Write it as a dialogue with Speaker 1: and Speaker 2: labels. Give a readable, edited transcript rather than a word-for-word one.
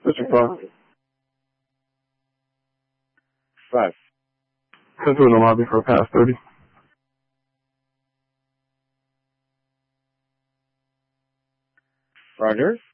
Speaker 1: Mr. Clark.
Speaker 2: 5.
Speaker 1: Head to the lobby for pass 30.
Speaker 2: Roger.